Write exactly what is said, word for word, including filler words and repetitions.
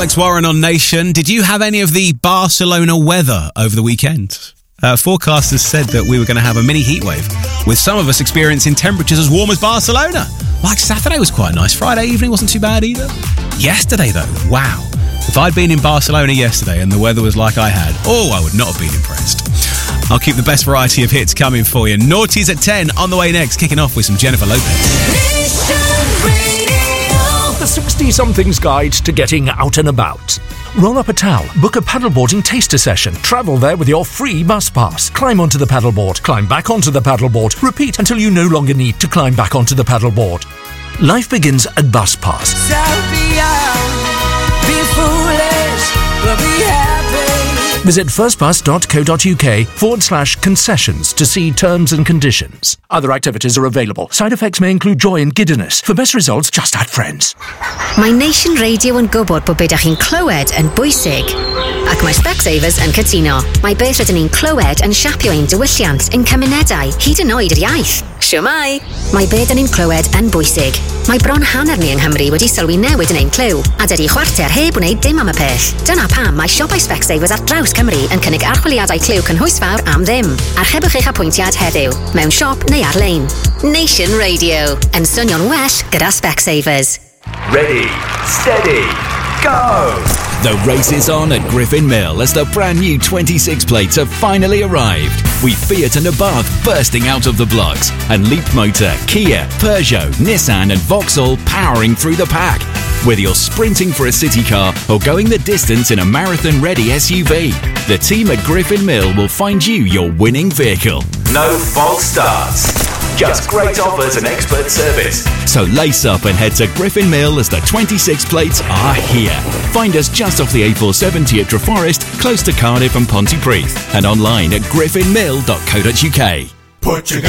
Alex Warren on Nation. Did you have any of the Barcelona weather over the weekend? Uh, forecasters said that we were going to have a mini heatwave, with some of us experiencing temperatures as warm as Barcelona. Like Saturday was quite nice. Friday evening wasn't too bad either. Yesterday, though, wow. If I'd been in Barcelona yesterday and the weather was like I had, oh, I would not have been impressed. I'll keep the best variety of hits coming for you. Naughties at ten on the way next, kicking off with some Jennifer Lopez. The sixty-somethings guide to getting out and about. Roll up a towel, book a paddleboarding taster session, travel there with your free bus pass. Climb onto the paddleboard, climb back onto the paddleboard, repeat until you no longer need to climb back onto the paddleboard. Life begins at Bus Pass. Be foolish, but be happy. Visit firstbus.co.uk forward slash concessions to see terms and conditions. Other activities are available. Side effects may include joy and giddiness. For best results, just add friends. Mae Nation Radio yn gwybod bod beth ydych chi'n clywed yn bwysig. Ac mae Specsavers yn cytuno. Mae beth rydyn ni'n clywed yn siapio ein diwylliant, ein cymunedau, hyd yn oed yr iaith. Siwmai! Mae beth ydyn ni'n clywed yn bwysig. Mae bron hanner ni yng Nghymru wedi sylwi newid yn ein clyw, a dydi chwarter heb wneud dim am y peth. Dyna pam mae siopau Specsavers ar draws Cymru yn cynnig archwiliadau clyw cynhwysfawr am ddim. Archebwch eich apwyntiad heddiw, mewn siop neu ar-lein. Nation Radio, yn swnio'n well gyda Specsavers. Ready, steady, go! The race is on at Griffin Mill as the brand new twenty-six plates have finally arrived, with Fiat and Abarth bursting out of the blocks, and Leapmotor, Kia, Peugeot, Nissan and Vauxhall powering through the pack. Whether you're sprinting for a city car or going the distance in a marathon-ready S U V, the team at Griffin Mill will find you your winning vehicle. No false starts. Just great offers and expert service. So lace up and head to Griffin Mill as the twenty-six plates are here. Find us just off the A four seventy at Treforest, close to Cardiff and Pontypridd, and online at griffin mill dot co dot uk. Put your